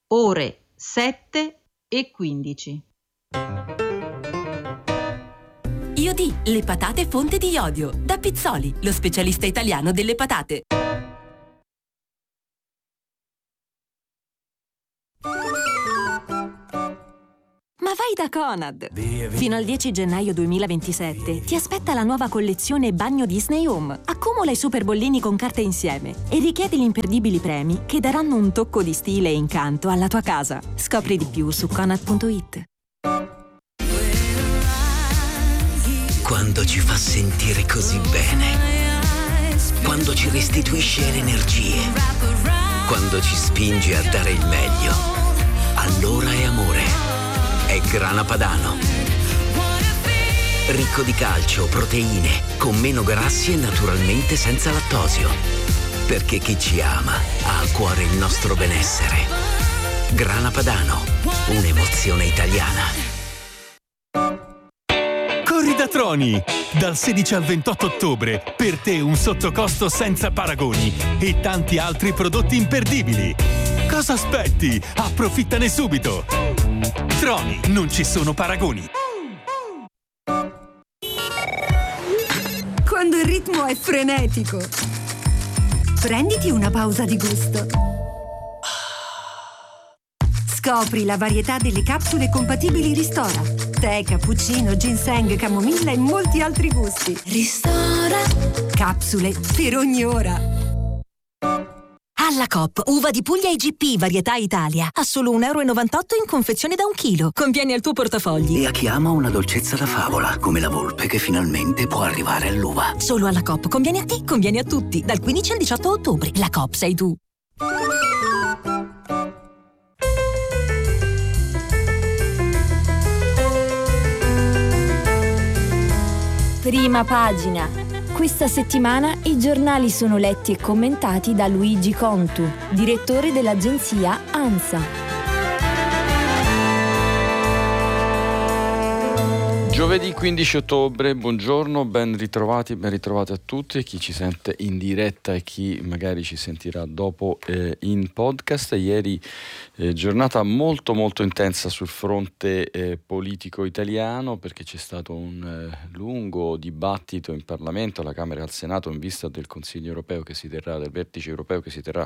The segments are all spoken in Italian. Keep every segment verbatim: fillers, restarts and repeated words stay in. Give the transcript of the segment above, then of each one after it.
ore sette e quindici. Iodì, le patate fonte di iodio. Da Pizzoli, lo specialista italiano delle patate. Ma vai da Conad! Via, via. Fino al dieci gennaio duemilaventisette via, via. Ti aspetta la nuova collezione Bagno Disney Home. Accumula i super bollini con carte insieme e richiedi gli imperdibili premi che daranno un tocco di stile e incanto alla tua casa. Scopri di più su conad punto it. Quando ci fa sentire così bene, quando ci restituisce le energie, quando ci spinge a dare il meglio, allora è amore. È Grana Padano. Ricco di calcio, proteine, con meno grassi e naturalmente senza lattosio. Perché chi ci ama ha a cuore il nostro benessere. Grana Padano, un'emozione italiana. Corri da Troni! Dal sedici al ventotto ottobre, per te un sottocosto senza paragoni e tanti altri prodotti imperdibili. Cosa aspetti? Approfittane subito! Troni, non ci sono paragoni. Quando il ritmo è frenetico, prenditi una pausa di gusto. Scopri la varietà delle capsule compatibili Ristora. Tè, cappuccino, ginseng, camomilla e molti altri gusti. Ristora. Capsule per ogni ora. Alla Coop, uva di Puglia I G P, varietà Italia, a solo un euro e novantotto in confezione da un chilo. Conviene al tuo portafogli. E a chi ama una dolcezza da favola, come la volpe che finalmente può arrivare all'uva. Solo alla Coop, conviene a te, conviene a tutti. Dal quindici al diciotto ottobre. La Coop sei tu. Prima pagina. Questa settimana i giornali sono letti e commentati da Luigi Contu, direttore dell'agenzia ANSA. Giovedì quindici ottobre, buongiorno, ben ritrovati, ben ritrovati a tutti, chi ci sente in diretta e chi magari ci sentirà dopo eh, in podcast. Ieri eh, giornata molto molto intensa sul fronte eh, politico italiano, perché c'è stato un eh, lungo dibattito in Parlamento, alla Camera e al Senato, in vista del Consiglio europeo che si terrà, del vertice europeo che si terrà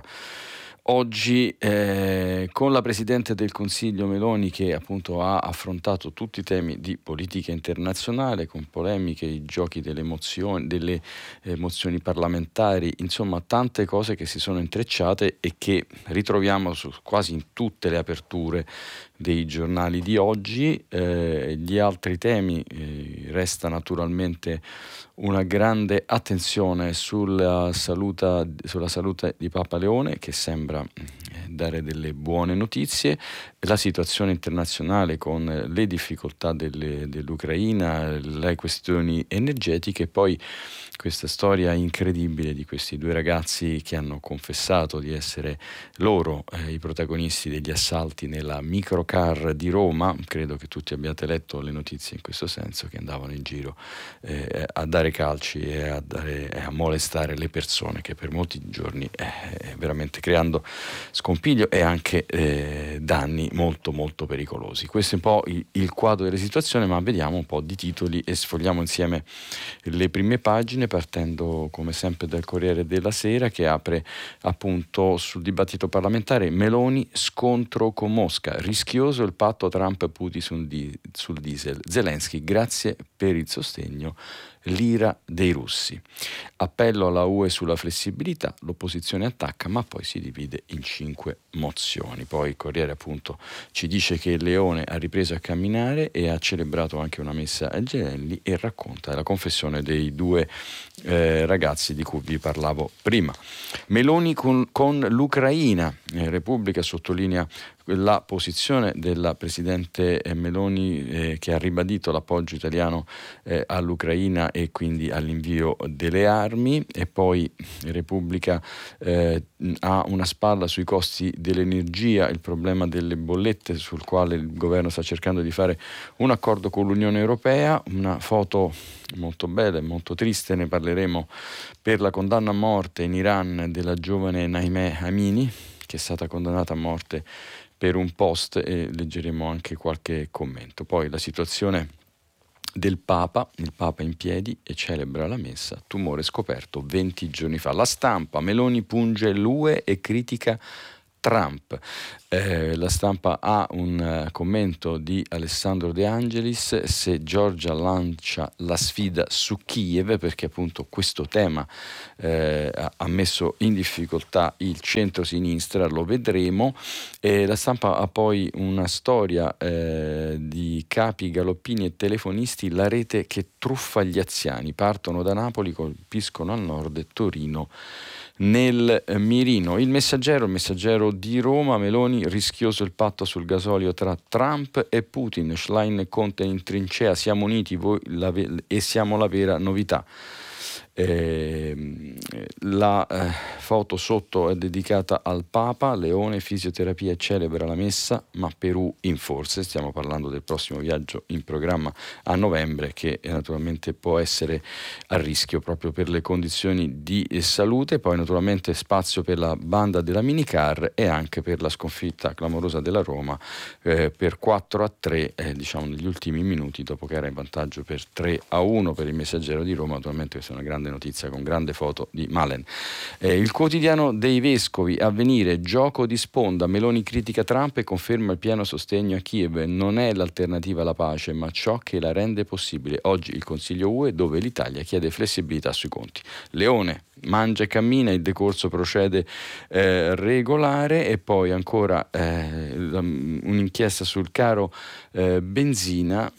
oggi, eh, con la Presidente del Consiglio Meloni che appunto ha affrontato tutti i temi di politica internazionale, con polemiche, i giochi delle emozioni, delle emozioni parlamentari, insomma tante cose che si sono intrecciate e che ritroviamo su quasi in tutte le aperture dei giornali di oggi. Eh, gli altri temi eh, resta naturalmente una grande attenzione sulla salute, sulla salute di Papa Leone, che sembra dare delle buone notizie, la situazione internazionale con le difficoltà delle, dell'Ucraina, le questioni energetiche e poi questa storia incredibile di questi due ragazzi che hanno confessato di essere loro eh, i protagonisti degli assalti nella microcar di Roma. Credo che tutti abbiate letto le notizie in questo senso, che andavano in giro eh, a dare calci e a, dare, a molestare le persone, che per molti giorni eh, veramente creando scompiglio e anche eh, danni molto molto pericolosi. Questo è un po' il, il quadro della situazione, ma vediamo un po' di titoli e sfogliamo insieme le prime pagine, partendo come sempre dal Corriere della Sera, che apre appunto sul dibattito parlamentare. Meloni, scontro con Mosca, rischioso il patto Trump-Putin sul, di, sul diesel. Zelensky, grazie per il sostegno, l'ira dei russi. Appello alla U E sulla flessibilità, l'opposizione attacca ma poi si divide in cinque mozioni. Poi il Corriere appunto ci dice che il leone ha ripreso a camminare e ha celebrato anche una messa ai gemelli e racconta la confessione dei due eh, ragazzi di cui vi parlavo prima. Meloni con, con l'Ucraina, eh, Repubblica sottolinea la posizione della Presidente Meloni eh, che ha ribadito l'appoggio italiano eh, all'Ucraina e quindi all'invio delle armi. E poi Repubblica eh, ha una spalla sui costi dell'energia, il problema delle bollette sul quale il governo sta cercando di fare un accordo con l'Unione Europea. Una foto molto bella e molto triste, ne parleremo, per la condanna a morte in Iran della giovane Naimeh Amini, che è stata condannata a morte per un post, e leggeremo anche qualche commento. Poi la situazione del Papa, il Papa in piedi e celebra la messa, tumore scoperto venti giorni fa. La Stampa, Meloni punge l'U E e critica Trump. Eh, la Stampa ha un uh, commento di Alessandro De Angelis: se Giorgia lancia la sfida su Kiev, perché appunto questo tema eh, ha messo in difficoltà il centro-sinistra, lo vedremo. Eh, la Stampa ha poi una storia eh, di capi galoppini e telefonisti, la rete che truffa gli anziani, partono da Napoli, colpiscono al nord e Torino nel mirino. Il Messaggero, il Messaggero di Roma, Meloni, rischioso il patto sul gasolio tra Trump e Putin, Schlein e Conte in trincea, siamo uniti voi la ve- e siamo la vera novità. Eh, la eh, foto sotto è dedicata al Papa, Leone, fisioterapia, celebra la messa, ma Perù in forze. Stiamo parlando del prossimo viaggio in programma a novembre, che eh, naturalmente può essere a rischio proprio per le condizioni di eh, salute. Poi naturalmente spazio per la banda della minicar e anche per la sconfitta clamorosa della Roma eh, per quattro a tre, eh, diciamo negli ultimi minuti, dopo che era in vantaggio per tre a uno per il Messaggero di Roma. Naturalmente questa è una grande notizia con grande foto di Malen. Eh, il quotidiano dei vescovi, Avvenire, gioco di sponda, Meloni critica Trump e conferma il pieno sostegno a Kiev, non è l'alternativa alla pace ma ciò che la rende possibile. Oggi il Consiglio U E, dove l'Italia chiede flessibilità sui conti. Leone, mangia e cammina, il decorso procede eh, regolare. E poi ancora eh, un'inchiesta sul caro eh, benzina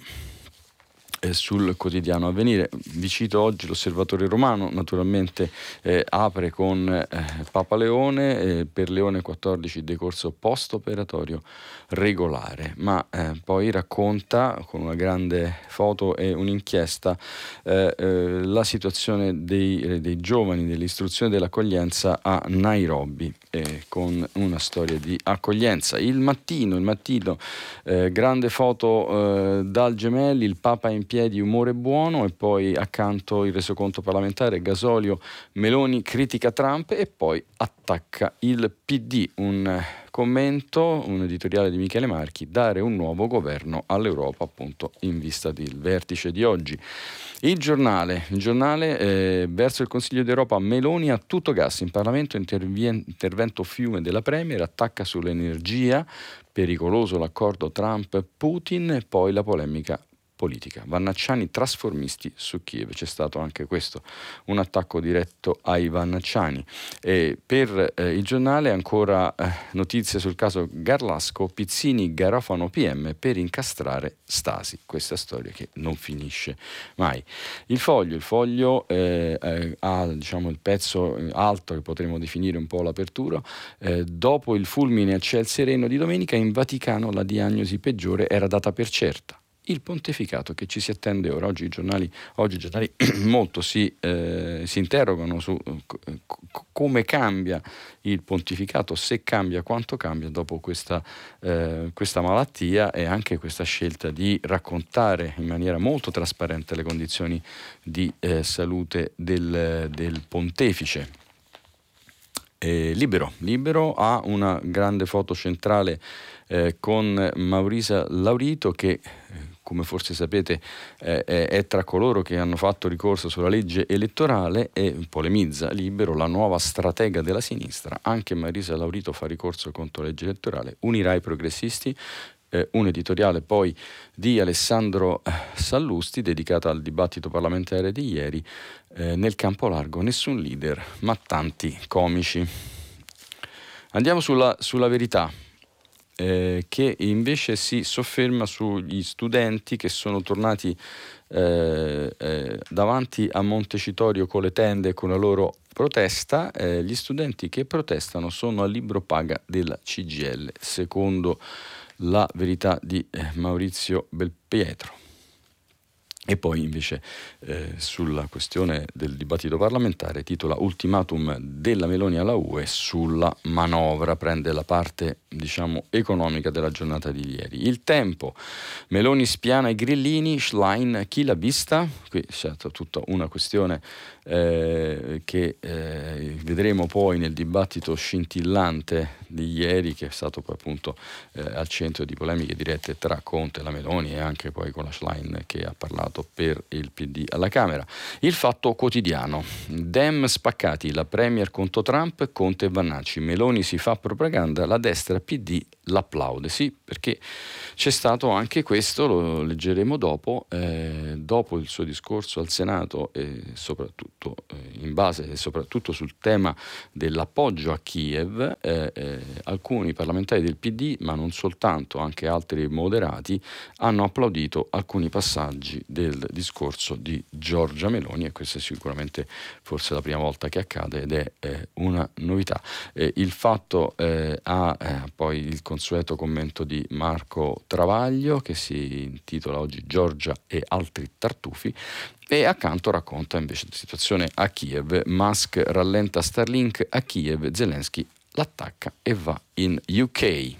sul quotidiano Avvenire. Vi cito oggi l'Osservatore Romano, naturalmente eh, apre con eh, Papa Leone, eh, per Leone quattordici decorso post-operatorio regolare, ma eh, poi racconta con una grande foto e un'inchiesta eh, eh, la situazione dei, eh, dei giovani dell'istruzione dell'accoglienza a Nairobi, eh, con una storia di accoglienza. Il Mattino, il Mattino eh, grande foto eh, dal Gemelli, il Papa in piedi, umore buono, e poi accanto il resoconto parlamentare, gasolio, Meloni critica Trump e poi attacca il P D. Un commento, un editoriale di Michele Marchi, dare un nuovo governo all'Europa, appunto in vista del vertice di oggi. Il giornale, il giornale eh, verso il Consiglio d'Europa, Meloni a tutto gas, in Parlamento intervien- intervento fiume della Premier, attacca sull'energia, pericoloso l'accordo Trump-Putin, e poi la polemica politica. Vannacciani trasformisti su Kiev, c'è stato anche questo, un attacco diretto ai vannacciani. E per eh, il giornale ancora eh, notizie sul caso Garlasco, Pizzini garofano P M per incastrare Stasi, questa storia che non finisce mai. Il Foglio, il Foglio eh, eh, ha diciamo il pezzo alto che potremmo definire un po' l'apertura, eh, dopo il fulmine a ciel sereno di domenica in Vaticano la diagnosi peggiore era data per certa. Il pontificato che ci si attende ora. Oggi i giornali, oggi i giornali molto si, eh, si interrogano su eh, c- come cambia il pontificato, se cambia, quanto cambia dopo questa, eh, questa malattia, e anche questa scelta di raccontare in maniera molto trasparente le condizioni di eh, salute del, del pontefice. Eh, Libero, Libero ha una grande foto centrale eh, con Maurisa Laurito che eh, come forse sapete eh, è tra coloro che hanno fatto ricorso sulla legge elettorale, e polemizza Libero, la nuova stratega della sinistra. Anche Maurisa Laurito fa ricorso contro la legge elettorale, unirà i progressisti. Eh, un editoriale poi di Alessandro Sallusti dedicato al dibattito parlamentare di ieri, eh, nel campo largo nessun leader ma tanti comici. Andiamo sulla, sulla Verità, eh, che invece si sofferma sugli studenti che sono tornati eh, eh, davanti a Montecitorio con le tende e con la loro protesta. Eh, gli studenti che protestano sono a libro paga della C G I L, secondo la Verità di eh, Maurizio Belpietro. E poi invece eh, sulla questione del dibattito parlamentare titola ultimatum della Meloni alla U E sulla manovra, prende la parte diciamo economica della giornata di ieri. Il Tempo, Meloni spiana i grillini, Schlein chi l'ha vista? Qui c'è stata tutta una questione eh, che eh, vedremo poi nel dibattito scintillante di ieri, che è stato poi appunto eh, al centro di polemiche dirette tra Conte e la Meloni, e anche poi con la Schlein che ha parlato per il P D alla Camera. Il Fatto Quotidiano, Dem spaccati, la Premier contro Trump, Conte e Vannacci, Meloni si fa propaganda, la destra P D l'applaude. Sì, perché c'è stato anche questo, lo leggeremo dopo, eh, dopo il suo discorso al Senato, e soprattutto eh, in base e soprattutto sul tema dell'appoggio a Kiev, eh, eh, alcuni parlamentari del P D, ma non soltanto, anche altri moderati, hanno applaudito alcuni passaggi del discorso di Giorgia Meloni, e questa è sicuramente forse la prima volta che accade ed è eh, una novità. Eh, il Fatto eh, ha eh, poi il consueto commento di Marco Travaglio, che si intitola oggi Giorgia e altri tartufi, e accanto racconta invece la situazione a Kiev. Musk rallenta Starlink a Kiev, Zelensky l'attacca e va in U K.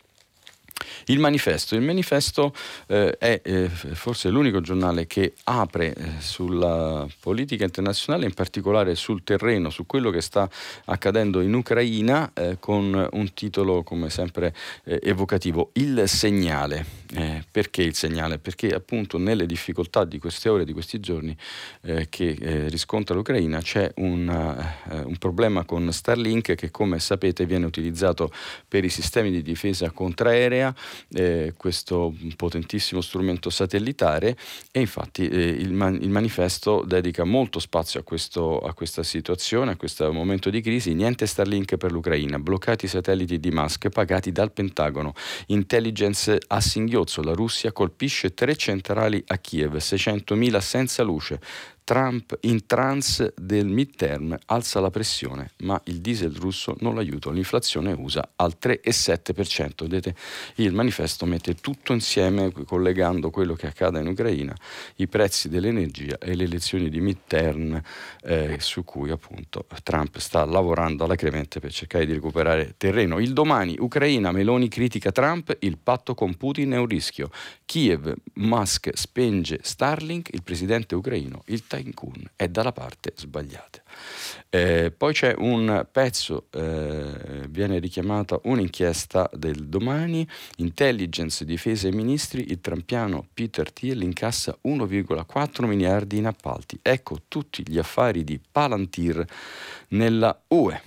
Il Manifesto. Il Manifesto eh, è eh, forse l'unico giornale che apre eh, sulla politica internazionale, in particolare sul terreno, su quello che sta accadendo in Ucraina, eh, con un titolo come sempre eh, evocativo, Il Segnale. Eh, perché il segnale? Perché appunto nelle difficoltà di queste ore, di questi giorni eh, che eh, riscontra l'Ucraina, c'è una, eh, un problema con Starlink, che come sapete viene utilizzato per i sistemi di difesa contraerea, eh, questo potentissimo strumento satellitare, e infatti eh, il, man- il Manifesto dedica molto spazio a, questo, a questa situazione, a questo momento di crisi. Niente Starlink per l'Ucraina, bloccati i satelliti di Musk pagati dal Pentagono, intelligence a singhiozzo, la Russia colpisce tre centrali a Kiev, seicentomila senza luce. Trump in trance del midterm alza la pressione, ma il diesel russo non l'aiuta, l'inflazione U S A al tre virgola sette per cento. Vedete, il Manifesto mette tutto insieme, collegando quello che accade in Ucraina, i prezzi dell'energia e le elezioni di midterm eh, su cui appunto Trump sta lavorando alacremente per cercare di recuperare terreno. Il Domani, Ucraina, Meloni critica Trump, il patto con Putin è un rischio. Kiev, Musk spenge Starlink, il presidente ucraino, il Tycoon è dalla parte sbagliata. Eh, poi c'è un pezzo, eh, viene richiamata un'inchiesta del Domani, intelligence, difesa e ministri, il trampiano Peter Thiel incassa uno virgola quattro miliardi in appalti. Ecco tutti gli affari di Palantir nella U E.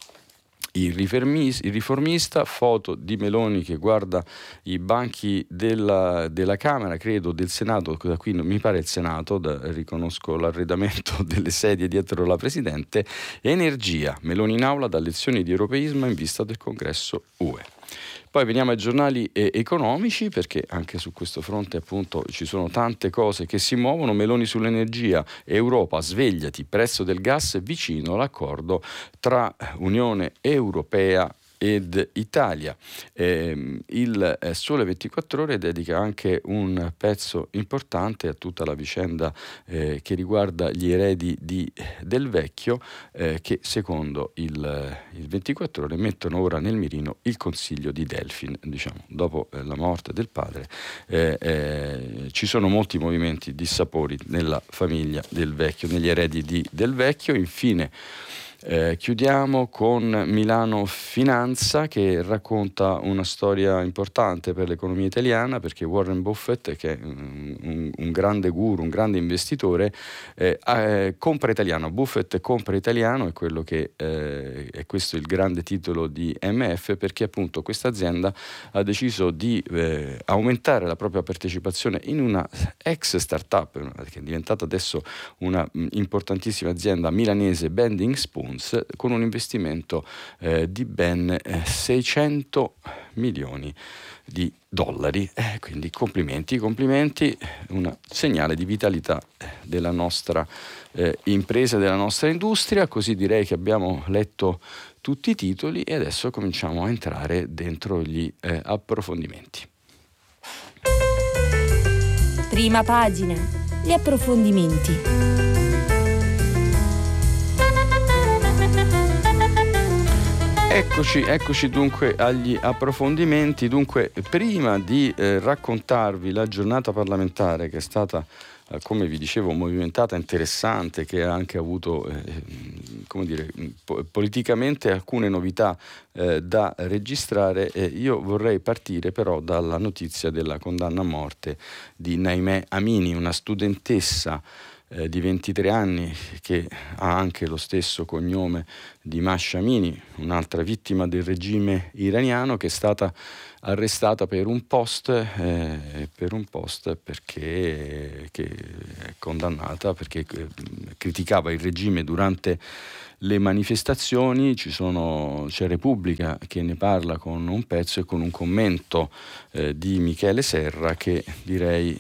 Il Riformista, foto di Meloni che guarda i banchi della, della Camera, credo del Senato, da qui mi pare il Senato, da, riconosco l'arredamento delle sedie dietro la Presidente. Energia, Meloni in aula da lezioni di europeismo in vista del congresso U E. Poi veniamo ai giornali eh, economici, perché anche su questo fronte appunto ci sono tante cose che si muovono. Meloni sull'energia, Europa svegliati, prezzo del gas vicino all'accordo tra Unione Europea ed Italia. Eh, il eh, Sole ventiquattro Ore dedica anche un pezzo importante a tutta la vicenda eh, che riguarda gli eredi di, del vecchio, eh, che secondo il, il ventiquattro Ore mettono ora nel mirino il consiglio di Delfin. Diciamo, dopo eh, la morte del padre eh, eh, ci sono molti movimenti dissapori nella famiglia del vecchio, negli eredi di, del vecchio. Infine Eh, chiudiamo con Milano Finanza, che racconta una storia importante per l'economia italiana, perché Warren Buffett, che è un, un, un grande guru, un grande investitore, eh, eh, compra italiano. Buffett compra italiano, è quello che eh, è questo il grande titolo di M F, perché appunto questa azienda ha deciso di eh, aumentare la propria partecipazione in una ex startup che è diventata adesso una mh, importantissima azienda milanese, Bending Spoons, con un investimento eh, di ben eh, seicento milioni di dollari. Eh, quindi complimenti, complimenti, un segnale di vitalità della nostra eh, impresa, della nostra industria. Così direi che abbiamo letto tutti i titoli e adesso cominciamo a entrare dentro gli eh, approfondimenti. Prima pagina, gli approfondimenti. Eccoci, eccoci dunque agli approfondimenti. Dunque, prima di eh, raccontarvi la giornata parlamentare, che è stata, eh, come vi dicevo, movimentata, interessante, che ha anche avuto, eh, come dire, po- politicamente alcune novità eh, da registrare, eh, io vorrei partire però dalla notizia della condanna a morte di Naimeh Amini, una studentessa Eh, di ventitré anni che ha anche lo stesso cognome di Mahsa Amini, un'altra vittima del regime iraniano, che è stata arrestata per un post eh, per un post perché che è condannata perché eh, criticava il regime durante le manifestazioni. Ci sono, c'è Repubblica che ne parla con un pezzo e con un commento eh, di Michele Serra che direi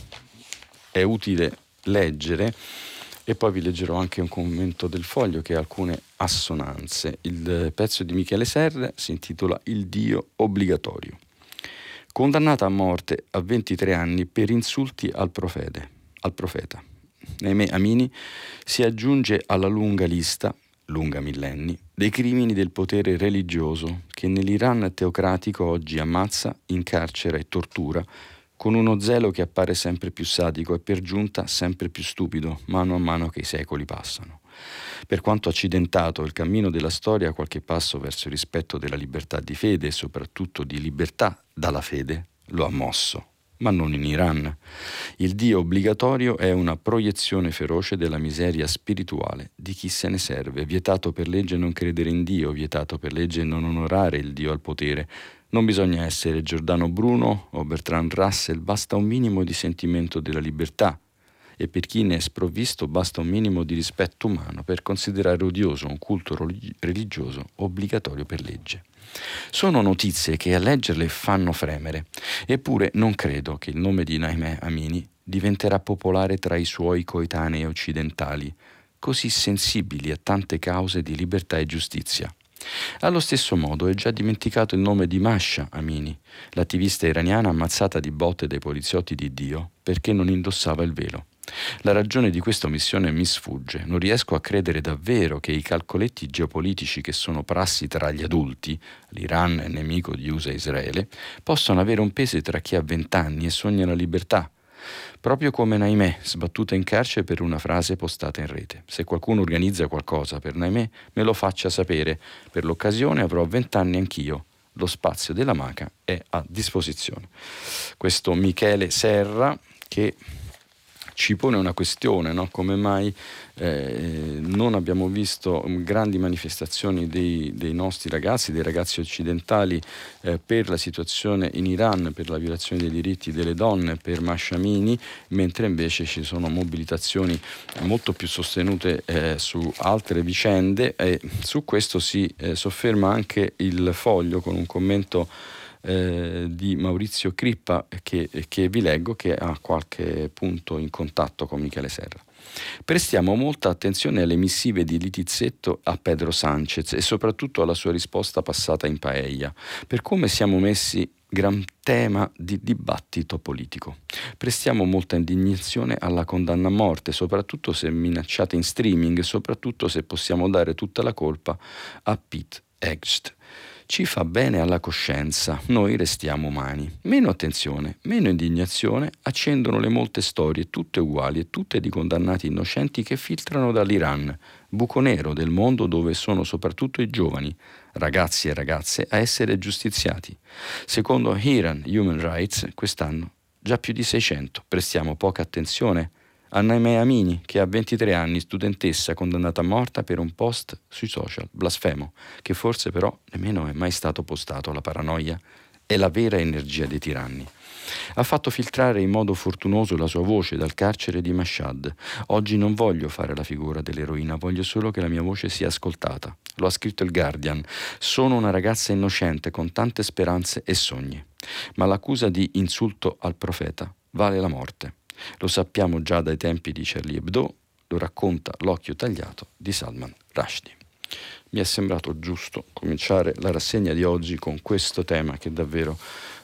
è utile leggere, e poi vi leggerò anche un commento del Foglio che ha alcune assonanze. Il pezzo di Michele Serra si intitola Il Dio obbligatorio. Condannata a morte a ventitré anni per insulti al profete, al profeta. Naimeh Amini si aggiunge alla lunga lista, lunga millenni, dei crimini del potere religioso che nell'Iran teocratico oggi ammazza, incarcera e tortura con uno zelo che appare sempre più sadico e per giunta sempre più stupido, mano a mano che i secoli passano. Per quanto accidentato, il cammino della storia a qualche passo verso il rispetto della libertà di fede e soprattutto di libertà dalla fede lo ha mosso, ma non in Iran. Il Dio obbligatorio è una proiezione feroce della miseria spirituale di chi se ne serve, vietato per legge non credere in Dio, vietato per legge non onorare il Dio al potere. Non bisogna essere Giordano Bruno o Bertrand Russell, basta un minimo di sentimento della libertà, e per chi ne è sprovvisto basta un minimo di rispetto umano per considerare odioso un culto religioso obbligatorio per legge. Sono notizie che a leggerle fanno fremere, eppure non credo che il nome di Naimeh Amini diventerà popolare tra i suoi coetanei occidentali, così sensibili a tante cause di libertà e giustizia. Allo stesso modo è già dimenticato il nome di Mahsa Amini, l'attivista iraniana ammazzata di botte dai poliziotti di Dio perché non indossava il velo. La ragione di questa omissione mi sfugge. Non riesco a credere davvero che i calcoletti geopolitici che sono prassi tra gli adulti, l'Iran è nemico di U S A e Israele, possano avere un peso tra chi ha vent'anni e sogna la libertà. Proprio come Naimeh, sbattuta in carcere per una frase postata in rete. Se qualcuno organizza qualcosa per Naimeh, me lo faccia sapere. Per l'occasione avrò vent'anni anch'io. Lo spazio della Maca è a disposizione. Questo Michele Serra che ci pone una questione, no? Come mai eh, non abbiamo visto grandi manifestazioni dei, dei nostri ragazzi, dei ragazzi occidentali eh, per la situazione in Iran, per la violazione dei diritti delle donne, per Mahsa Amini, mentre invece ci sono mobilitazioni molto più sostenute eh, su altre vicende, e su questo si eh, sofferma anche il Foglio con un commento Eh, di Maurizio Crippa che, che vi leggo, che ha qualche punto in contatto con Michele Serra. Prestiamo molta attenzione alle missive di Litizzetto a Pedro Sanchez e soprattutto alla sua risposta passata in paella, per come siamo messi gran tema di dibattito politico. Prestiamo molta indignazione alla condanna a morte, soprattutto se minacciata in streaming, soprattutto se possiamo dare tutta la colpa a Pete Hegseth. Ci fa bene alla coscienza, noi restiamo umani. Meno attenzione, meno indignazione accendono le molte storie, tutte uguali e tutte di condannati innocenti che filtrano dall'Iran, buco nero del mondo dove sono soprattutto i giovani, ragazzi e ragazze, a essere giustiziati. Secondo Iran Human Rights, quest'anno già più di seicento. Prestiamo poca attenzione a Naimeh Amini, che ha ventitré anni, studentessa condannata a morte per un post sui social, blasfemo, che forse però nemmeno è mai stato postato. La paranoia è la vera energia dei tiranni. Ha fatto filtrare in modo fortunoso la sua voce dal carcere di Mashhad. Oggi non voglio fare la figura dell'eroina, voglio solo che la mia voce sia ascoltata. Lo ha scritto il Guardian. Sono una ragazza innocente con tante speranze e sogni. Ma l'accusa di insulto al profeta vale la morte. Lo sappiamo già dai tempi di Charlie Hebdo, lo racconta L'occhio tagliato di Salman Rushdie. Mi è sembrato giusto cominciare la rassegna di oggi con questo tema che davvero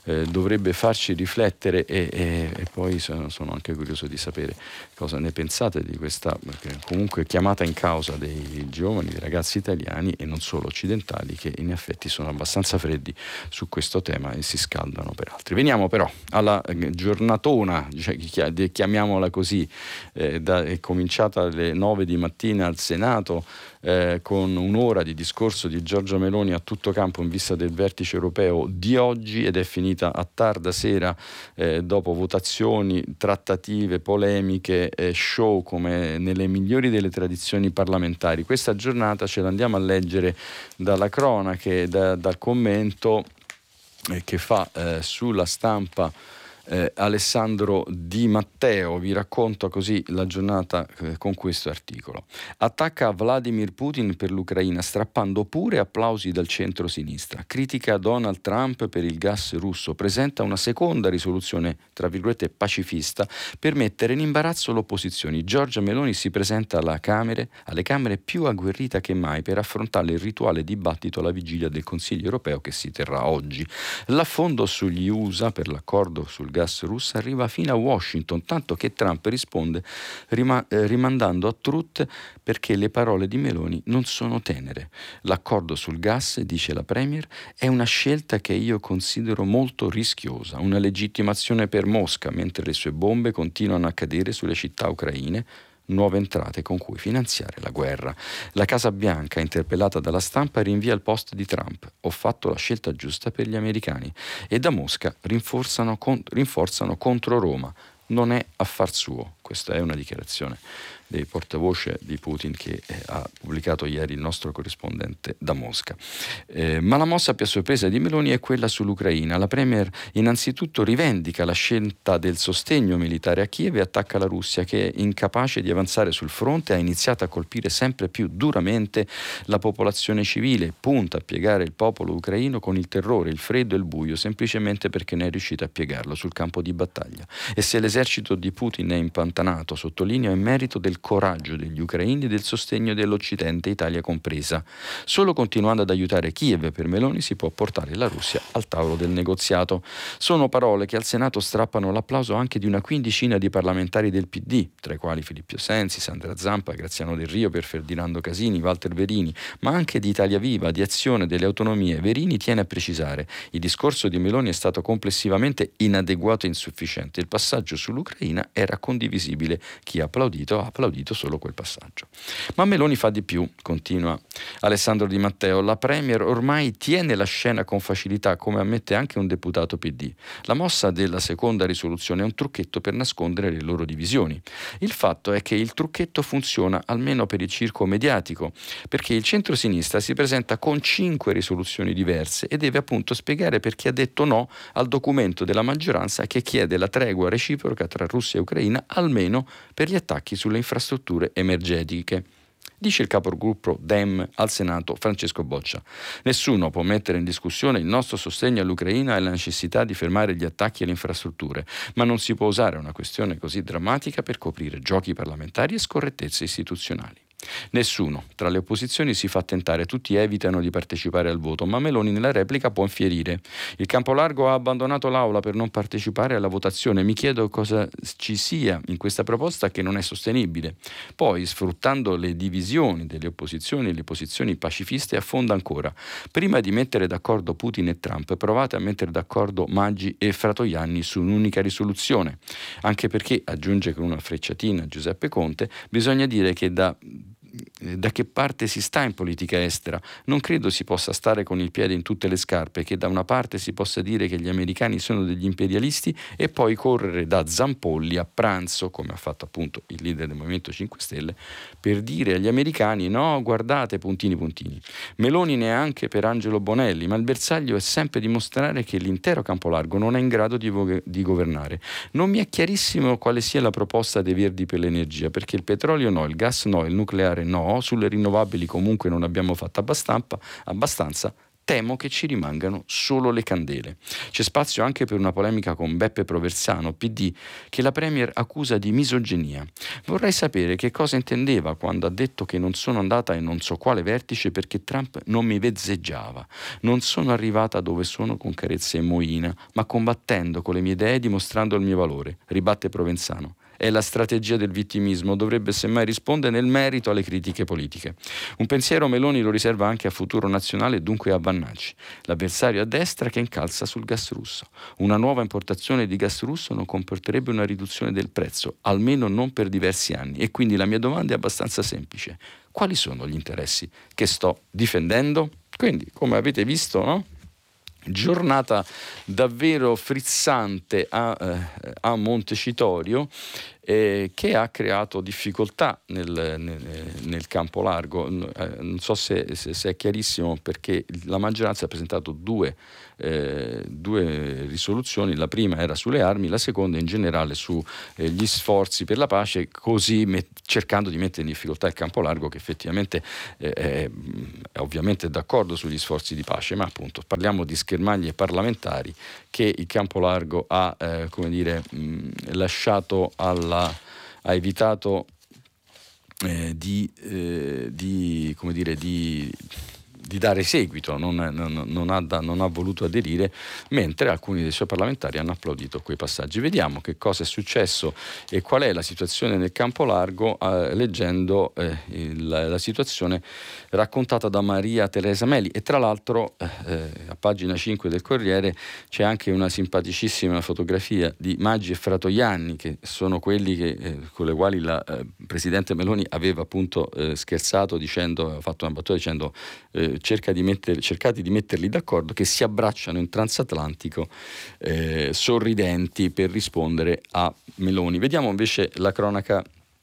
eh, dovrebbe farci riflettere e, e, e poi sono, sono anche curioso di sapere cosa ne pensate di questa comunque chiamata in causa dei giovani, dei ragazzi italiani e non solo occidentali, che in effetti sono abbastanza freddi su questo tema e si scaldano per altri. Veniamo però alla giornatona, cioè, chiamiamola così, eh, da, è cominciata alle nove di mattina al Senato eh, con un'ora di discorso di Giorgia Meloni a tutto campo in vista del vertice europeo di oggi, ed è finita a tarda sera eh, dopo votazioni, trattative, polemiche, eh, show come nelle migliori delle tradizioni parlamentari. Questa giornata ce l'andiamo a leggere dalla cronaca e da, dal commento eh, che fa eh, sulla Stampa Eh, Alessandro Di Matteo. Vi racconto così la giornata eh, con questo articolo. Attacca Vladimir Putin per l'Ucraina, strappando pure applausi dal centro-sinistra. Critica Donald Trump per il gas russo. Presenta una seconda risoluzione, tra virgolette, pacifista per mettere in imbarazzo l'opposizione. Giorgia Meloni si presenta alla Camere, alle Camere più agguerrita che mai per affrontare il rituale dibattito alla vigilia del Consiglio europeo che si terrà oggi. L'affondo sugli U S A per l'accordo sul gas russo arriva fino a Washington, tanto che Trump risponde rima- eh, rimandando a Truth perché le parole di Meloni non sono tenere. L'accordo sul gas, dice la Premier, è una scelta che io considero molto rischiosa, una legittimazione per Mosca, mentre le sue bombe continuano a cadere sulle città ucraine, nuove entrate con cui finanziare la guerra. La Casa Bianca, interpellata dalla Stampa, rinvia il post di Trump. Ho fatto la scelta giusta per gli americani. E da Mosca rinforzano, con, rinforzano contro Roma. Non è affar suo. Questa è una dichiarazione dei portavoce di Putin che eh, ha pubblicato ieri il nostro corrispondente da Mosca. Eh, ma la mossa più a sorpresa di Meloni è quella sull'Ucraina. La Premier innanzitutto rivendica la scelta del sostegno militare a Kiev e attacca la Russia, che è incapace di avanzare sul fronte, ha iniziato a colpire sempre più duramente la popolazione civile, punta a piegare il popolo ucraino con il terrore, il freddo e il buio, semplicemente perché non è riuscita a piegarlo sul campo di battaglia. E se l'esercito di Putin è impantanato, sottolineo, è merito del coraggio degli ucraini e del sostegno dell'Occidente, Italia compresa. Solo continuando ad aiutare Kiev, per Meloni, si può portare la Russia al tavolo del negoziato. Sono parole che al Senato strappano l'applauso anche di una quindicina di parlamentari del P D, tra i quali Filippo Sensi, Sandra Zampa, Graziano Del Rio per Ferdinando Casini, Walter Verini, ma anche di Italia Viva, di Azione, delle Autonomie. Verini tiene a precisare: il discorso di Meloni è stato complessivamente inadeguato e insufficiente. Il passaggio sull'Ucraina era condivisibile. Chi ha applaudito ha applaudito solo quel passaggio. Ma Meloni fa di più, continua Alessandro Di Matteo. La Premier ormai tiene la scena con facilità, come ammette anche un deputato P D. La mossa della seconda risoluzione è un trucchetto per nascondere le loro divisioni. Il fatto è che il trucchetto funziona almeno per il circo mediatico, perché il centro-sinistra si presenta con cinque risoluzioni diverse e deve appunto spiegare perché ha detto no al documento della maggioranza che chiede la tregua reciproca tra Russia e Ucraina, almeno per gli attacchi sulle infrastrutture energetiche. Dice il capogruppo Dem al Senato Francesco Boccia: nessuno può mettere in discussione il nostro sostegno all'Ucraina e la necessità di fermare gli attacchi alle infrastrutture, ma non si può usare una questione così drammatica per coprire giochi parlamentari e scorrettezze istituzionali. Nessuno tra le opposizioni si fa tentare, tutti evitano di partecipare al voto, ma Meloni nella replica può infierire. Il Campolargo ha abbandonato l'aula per non partecipare alla votazione. Mi chiedo cosa ci sia in questa proposta che non è sostenibile. Poi, sfruttando le divisioni delle opposizioni e le posizioni pacifiste, affonda ancora. Prima di mettere d'accordo Putin e Trump, provate a mettere d'accordo Maggi e Fratoianni su un'unica risoluzione. Anche perché, aggiunge con una frecciatina Giuseppe Conte, bisogna dire che da da che parte si sta in politica estera. Non credo si possa stare con il piede in tutte le scarpe, che da una parte si possa dire che gli americani sono degli imperialisti e poi correre da Zampolli a pranzo, come ha fatto appunto il leader del Movimento cinque Stelle, per dire agli americani no, guardate, puntini puntini. Meloni neanche per Angelo Bonelli, ma il bersaglio è sempre dimostrare che l'intero campo largo non è in grado di, vo- di governare. Non mi è chiarissimo quale sia la proposta dei Verdi per l'energia, perché il petrolio no, il gas no, il nucleare no, sulle rinnovabili comunque non abbiamo fatto abbastanza, abbastanza Temo che ci rimangano solo le candele. C'è spazio anche per una polemica con Beppe Proversano, P D, che la Premier accusa di misoginia. Vorrei sapere che cosa intendeva quando ha detto che non sono andata in non so quale vertice perché Trump non mi vezzeggiava. Non sono arrivata dove sono con carezze e moina, ma combattendo con le mie idee e dimostrando il mio valore, ribatte Provenzano. È la strategia del vittimismo, dovrebbe semmai rispondere nel merito alle critiche politiche. Un pensiero Meloni lo riserva anche a Futuro Nazionale e dunque a Vannacci, l'avversario a destra che incalza sul gas russo. Una nuova importazione di gas russo non comporterebbe una riduzione del prezzo, almeno non per diversi anni. E quindi la mia domanda è abbastanza semplice. Quali sono gli interessi che sto difendendo? Quindi, come avete visto, no? Giornata davvero frizzante a, eh, a Montecitorio, eh, che ha creato difficoltà nel, nel, nel campo largo. Eh, non so se, se, se è chiarissimo, perché la maggioranza ha presentato due, eh, due risoluzioni. La prima era sulle armi, la seconda in generale sugli eh, sforzi per la pace, così met- cercando di mettere in difficoltà il campo largo, che effettivamente eh, è, è ovviamente d'accordo sugli sforzi di pace, ma appunto parliamo di schermaglie parlamentari che il campo largo ha eh, come dire mh, lasciato alla ha evitato eh, di, eh, di come dire di di dare seguito, non, non, non, ha da, non ha voluto aderire, mentre alcuni dei suoi parlamentari hanno applaudito quei passaggi. Vediamo che cosa è successo e qual è la situazione nel campo largo, eh, leggendo eh, il, la situazione raccontata da Maria Teresa Meli. E tra l'altro eh, a pagina cinque del Corriere c'è anche una simpaticissima fotografia di Maggi e Fratoianni, che sono quelli che, eh, con le quali la eh, Presidente Meloni aveva appunto eh, scherzato, dicendo, aveva fatto una battuta dicendo eh, cerca di metter, cercate di metterli d'accordo, che si abbracciano in transatlantico eh, sorridenti per rispondere a Meloni. Vediamo invece la cronaca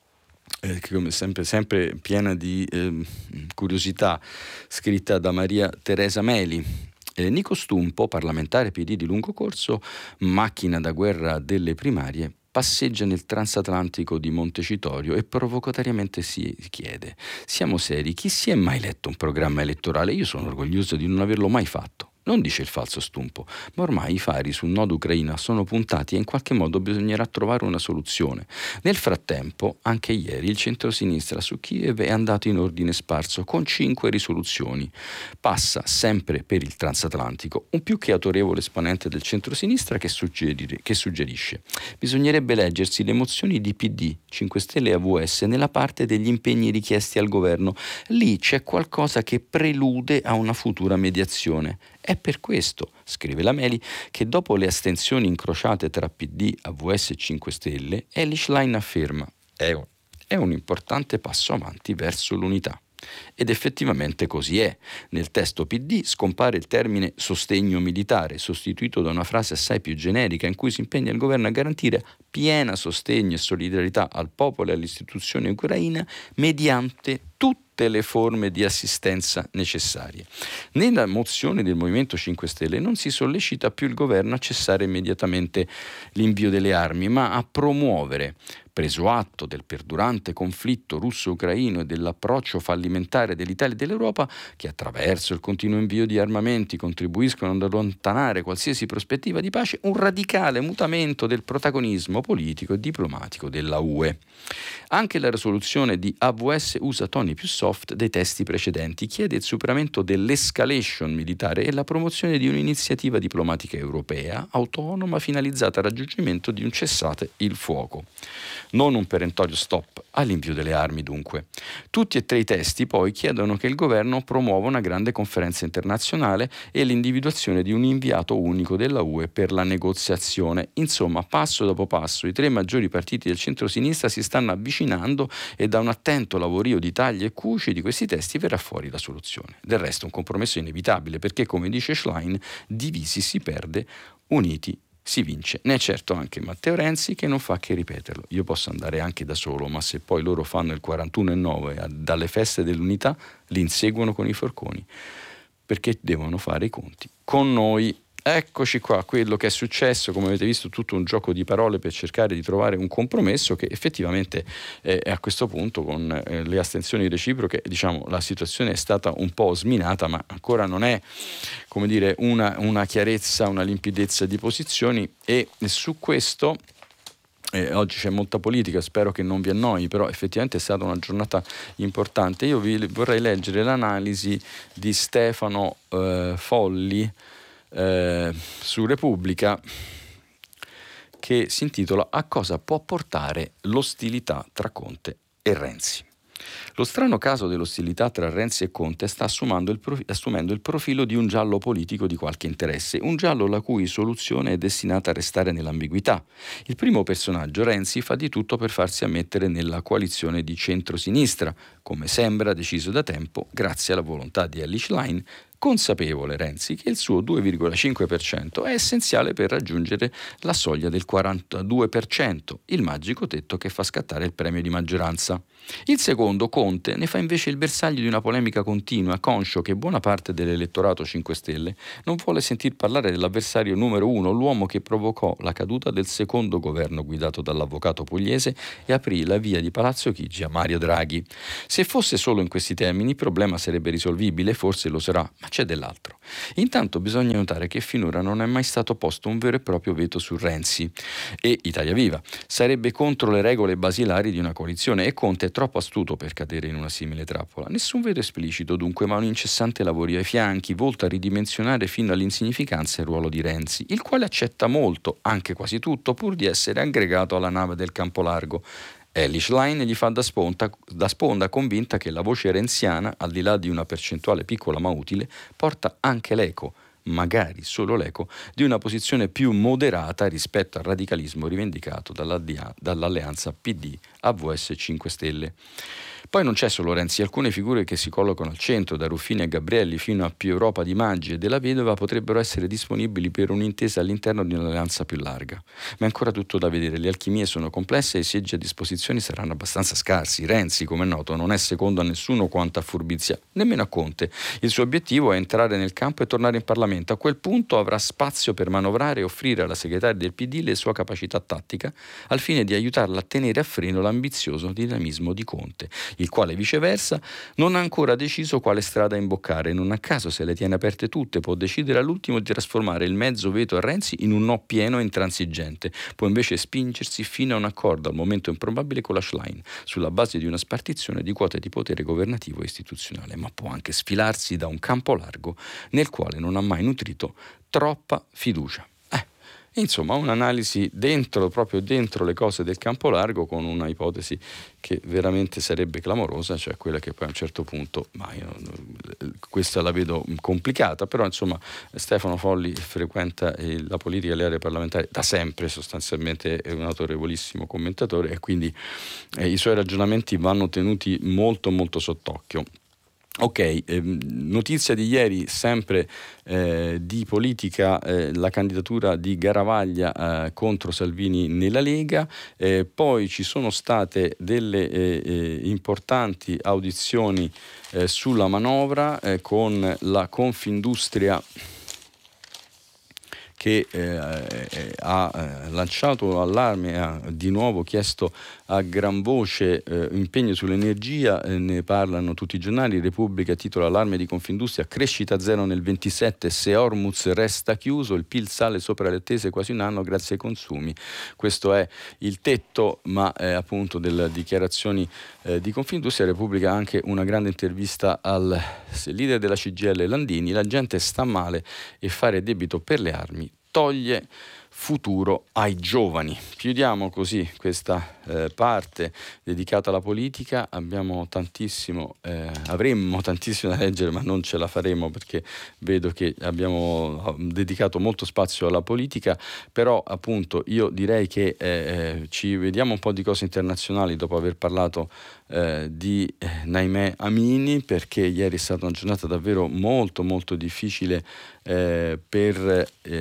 eh, che come sempre, sempre piena di eh, curiosità, scritta da Maria Teresa Meli. Eh, Nico Stumpo, parlamentare P D di lungo corso, macchina da guerra delle primarie, passeggia nel transatlantico di Montecitorio e provocatoriamente si chiede: siamo seri, chi si è mai letto un programma elettorale? Io sono orgoglioso di non averlo mai fatto. Non dice il falso Stumpo, ma ormai i fari sul nodo Ucraina sono puntati e in qualche modo bisognerà trovare una soluzione. Nel frattempo, anche ieri il centrosinistra su Kiev è andato in ordine sparso con cinque risoluzioni. Passa sempre per il transatlantico un più che autorevole esponente del centrosinistra che, suggerire, che suggerisce: bisognerebbe leggersi le mozioni di P D, cinque Stelle e A V S nella parte degli impegni richiesti al governo. Lì c'è qualcosa che prelude a una futura mediazione. È per questo, scrive la Meli, che dopo le astensioni incrociate tra P D, A V S e cinque Stelle, Elly Schlein afferma: è un, è un importante passo avanti verso l'unità. Ed effettivamente così è. Nel testo P D scompare il termine sostegno militare, sostituito da una frase assai più generica in cui si impegna il governo a garantire piena sostegno e solidarietà al popolo e all'istituzione ucraina mediante tutte le forme di assistenza necessarie. Nella mozione del Movimento cinque Stelle non si sollecita più il governo a cessare immediatamente l'invio delle armi, ma a promuovere, preso atto del perdurante conflitto russo-ucraino e dell'approccio fallimentare dell'Italia e dell'Europa, che attraverso il continuo invio di armamenti contribuiscono ad allontanare qualsiasi prospettiva di pace, un radicale mutamento del protagonismo politico e diplomatico della U E. Anche la risoluzione di A V S usa toni più soft dei testi precedenti, chiede il superamento dell'escalation militare e la promozione di un'iniziativa diplomatica europea autonoma finalizzata al raggiungimento di un cessate il fuoco. Non un perentorio stop all'invio delle armi, dunque. Tutti e tre i testi poi chiedono che il governo promuova una grande conferenza internazionale e l'individuazione di un inviato unico della U E per la negoziazione. Insomma, passo dopo passo, i tre maggiori partiti del centro-sinistra si stanno avvicinando e da un attento lavorio di tagli e cuci di questi testi verrà fuori la soluzione. Del resto un compromesso è inevitabile perché, come dice Schlein, divisi si perde, uniti si vince. Ne è certo anche Matteo Renzi, che non fa che ripeterlo: io posso andare anche da solo, ma se poi loro fanno il quarantuno e nove dalle feste dell'unità, li inseguono con i forconi, perché devono fare i conti con noi. eccoci qua, quello che è successo, come avete visto, tutto un gioco di parole per cercare di trovare un compromesso che effettivamente eh, a questo punto con eh, le astensioni reciproche, diciamo, la situazione è stata un po' sminata, ma ancora non è, come dire, una, una chiarezza, una limpidezza di posizioni, e su questo Eh, oggi c'è molta politica, spero che non vi annoi, però effettivamente è stata una giornata importante. Io vi vorrei leggere l'analisi di Stefano eh, Folli eh, su Repubblica, che si intitola "A cosa può portare l'ostilità tra Conte e Renzi". Lo strano caso dell'ostilità tra Renzi e Conte sta assumendo il, prof- assumendo il profilo di un giallo politico di qualche interesse, un giallo la cui soluzione è destinata a restare nell'ambiguità. Il primo personaggio, Renzi, fa di tutto per farsi ammettere nella coalizione di centrosinistra, come sembra deciso da tempo grazie alla volontà di Elly Schlein, consapevole Renzi che il suo due virgola cinque per cento è essenziale per raggiungere la soglia del quarantadue per cento, il magico tetto che fa scattare il premio di maggioranza. Il secondo, Conte, ne fa invece il bersaglio di una polemica continua, conscio che buona parte dell'elettorato cinque Stelle non vuole sentir parlare dell'avversario numero uno, l'uomo che provocò la caduta del secondo governo guidato dall'avvocato pugliese e aprì la via di Palazzo Chigi a Mario Draghi. Se fosse solo in questi termini il problema sarebbe risolvibile, forse lo sarà, ma c'è dell'altro. Intanto bisogna notare che finora non è mai stato posto un vero e proprio veto su Renzi, e Italia Viva sarebbe contro le regole basilari di una coalizione, e Conte è troppo astuto per cadere in una simile trappola. Nessun veto esplicito dunque, ma un incessante lavoro ai fianchi volto a ridimensionare fino all'insignificanza il ruolo di Renzi, il quale accetta molto, anche quasi tutto, pur di essere aggregato alla nave del campo largo. Elly Schlein gli fa da sponda, da sponda, convinta che la voce renziana, al di là di una percentuale piccola ma utile, porta anche l'eco, magari solo l'eco, di una posizione più moderata rispetto al radicalismo rivendicato dall'alleanza P D A V S cinque Stelle. Poi non c'è solo Renzi, alcune figure che si collocano al centro, da Ruffini a Gabrielli fino a Più Europa di Maggi e della Vedova, potrebbero essere disponibili per un'intesa all'interno di un'alleanza più larga. Ma è ancora tutto da vedere, le alchimie sono complesse e i seggi a disposizione saranno abbastanza scarsi. Renzi, come è noto, non è secondo a nessuno quanto a furbizia, nemmeno a Conte. Il suo obiettivo è entrare nel campo e tornare in Parlamento. A quel punto avrà spazio per manovrare e offrire alla segretaria del P D le sue capacità tattica, al fine di aiutarla a tenere a freno l'ambizioso dinamismo di Conte, il quale viceversa non ha ancora deciso quale strada imboccare. Non a caso, se le tiene aperte tutte, può decidere all'ultimo di trasformare il mezzo veto a Renzi in un no pieno e intransigente, può invece spingersi fino a un accordo al momento improbabile con la Schlein, sulla base di una spartizione di quote di potere governativo e istituzionale, ma può anche sfilarsi da un campo largo nel quale non ha mai nutrito troppa fiducia. Insomma, un'analisi dentro, proprio dentro le cose del campo largo, con una ipotesi che veramente sarebbe clamorosa, cioè quella che poi a un certo punto, ma io questa la vedo complicata, però insomma Stefano Folli frequenta la politica e le aree parlamentari da sempre, sostanzialmente è un autorevolissimo commentatore, e quindi eh, i suoi ragionamenti vanno tenuti molto molto sott'occhio. Ok, eh, notizia di ieri, sempre eh, di politica, eh, la candidatura di Garavaglia eh, contro Salvini nella Lega, eh, poi ci sono state delle eh, eh, importanti audizioni eh, sulla manovra eh, con la Confindustria che eh, eh, ha eh, lanciato allarme, ha di nuovo chiesto a gran voce eh, impegno sull'energia, eh, ne parlano tutti i giornali. Repubblica titola: allarme di Confindustria, crescita zero nel ventisette, se Hormuz resta chiuso il P I L sale sopra le attese quasi un anno grazie ai consumi. Questo è il tetto, ma eh, appunto delle dichiarazioni eh, di Confindustria. Repubblica anche una grande intervista al leader della C G I L Landini: la gente sta male e fare debito per le armi toglie futuro ai giovani. Chiudiamo così questa eh, parte dedicata alla politica. Abbiamo tantissimo, eh, avremmo tantissimo da leggere, ma non ce la faremo perché vedo che abbiamo dedicato molto spazio alla politica. Però appunto io direi che eh, ci vediamo un po' di cose internazionali dopo aver parlato eh, di eh, Naimeh Amini, perché ieri è stata una giornata davvero molto molto difficile eh, per eh, l'Ucraina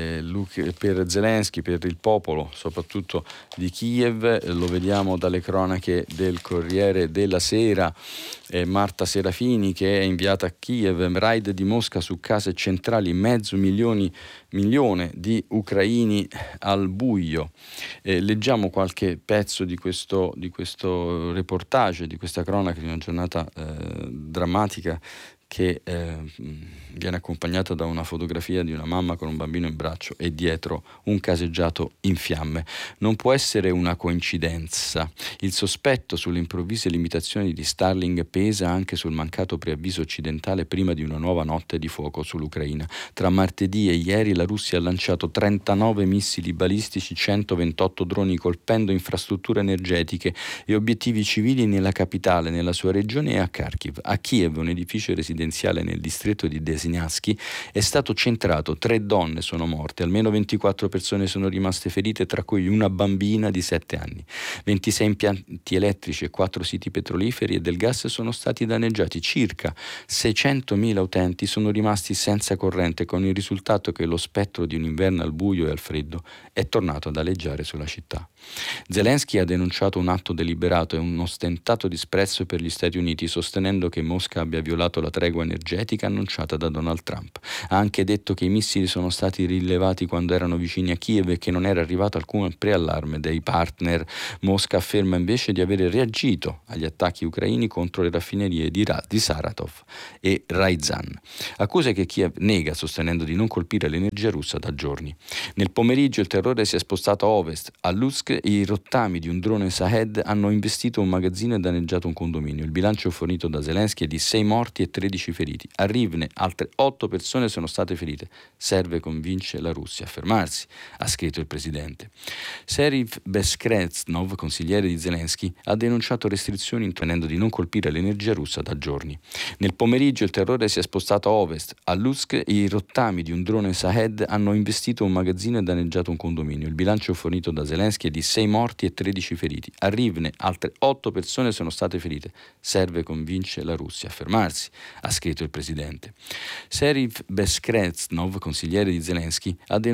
per Zelensky, per il popolo soprattutto di Kiev. Lo vediamo dalle cronache del Corriere della Sera. eh, Marta Serafini, che è inviata a Kiev, raid di Mosca su case centrali, mezzo milioni, milione di ucraini al buio. Eh, leggiamo qualche pezzo di questo, di questo reportage, di questa cronaca di una giornata eh, drammatica, che eh, viene accompagnata da una fotografia di una mamma con un bambino in braccio e dietro un caseggiato in fiamme. Non può essere una coincidenza. Il sospetto sulle improvvise limitazioni di Starlink pesa anche sul mancato preavviso occidentale prima di una nuova notte di fuoco sull'Ucraina. Tra martedì e ieri la Russia ha lanciato trentanove missili balistici, centoventotto droni, colpendo infrastrutture energetiche e obiettivi civili nella capitale, nella sua regione e a Kharkiv. A Kiev, un edificio residenziale nel distretto di Desynasky è stato centrato. Tre donne sono morte, almeno ventiquattro persone sono rimaste ferite, tra cui una bambina di sette anni. ventisei impianti elettrici e quattro siti petroliferi e del gas sono stati danneggiati. Circa seicentomila utenti sono rimasti senza corrente, con il risultato che lo spettro di un inverno al buio e al freddo è tornato ad aleggiare sulla città. Zelensky ha denunciato un atto deliberato e un ostentato disprezzo per gli Stati Uniti, sostenendo che Mosca abbia violato la tregua energetica annunciata da Donald Trump. Ha anche detto che i missili sono stati rilevati quando erano vicini a Kiev e che non era arrivato alcun preallarme dei partner. Mosca afferma invece di avere reagito agli attacchi ucraini contro le raffinerie di, Ra- di Saratov e Ryazan. Accuse che Kiev nega, sostenendo di non colpire l'energia russa da giorni. Nel pomeriggio il terrore si è spostato a ovest. A Lutsk i rottami di un drone Shahed hanno investito un magazzino e danneggiato un condominio. Il bilancio fornito da Zelensky è di sei morti e tredici feriti. A Rivne altre otto persone sono state ferite. Serve, convince la Russia, a fermarsi, ha scritto il presidente. Serhiy Beskresnov, consigliere di Zelensky, ha denunciato restrizioni intendendo di non colpire l'energia russa da giorni. Nel pomeriggio il terrore si è spostato a ovest. A Lutsk i rottami di un drone Shahed hanno investito un magazzino e danneggiato un condominio. Il bilancio fornito da Zelensky è di sei morti e tredici feriti. A Rivne altre otto persone sono state ferite. Serve, convince la Russia, a fermarsi, ha scritto il presidente. Serhiy Beskresnov, consigliere di Zelensky, ha denunciato